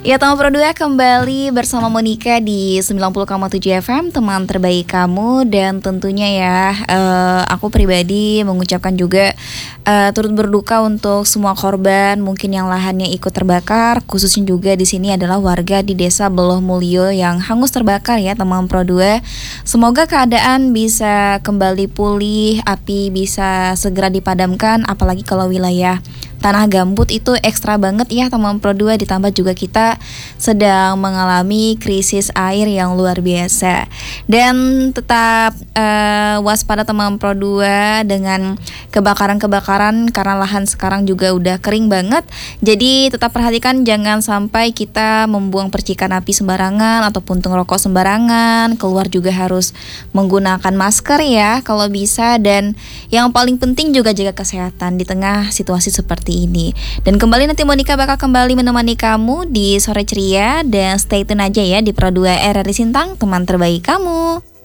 Ya, teman Pro 2 kembali bersama Monica di 90,7 FM, teman terbaik kamu. Dan tentunya ya, aku pribadi mengucapkan juga turut berduka untuk semua korban mungkin yang lahannya ikut terbakar. Khususnya juga di sini adalah warga di Desa Beloh Mulyo yang hangus terbakar ya, teman Pro 2. Semoga keadaan bisa kembali pulih, api bisa segera dipadamkan, apalagi kalau wilayah tanah gambut itu ekstra banget ya teman Pro 2, ditambah juga kita sedang mengalami krisis air yang luar biasa. Dan tetap waspada teman Pro 2 dengan kebakaran-kebakaran karena lahan sekarang juga udah kering banget. Jadi tetap perhatikan jangan sampai kita membuang percikan api sembarangan ataupun ngerokok sembarangan. Keluar juga harus menggunakan masker ya kalau bisa, dan yang paling penting juga jaga kesehatan di tengah situasi seperti ini. Dan kembali nanti Monica bakal kembali menemani kamu di sore ceria, dan stay tune aja ya di Pro 2 RRI Sintang, teman terbaik kamu.